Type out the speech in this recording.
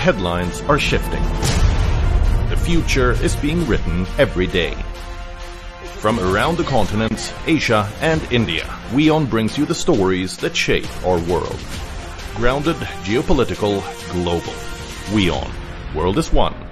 headlines are shifting. The future is being written every day. From around the continents, Asia and India, WION brings you the stories that shape our world. Grounded, geopolitical, global. WION. World is one.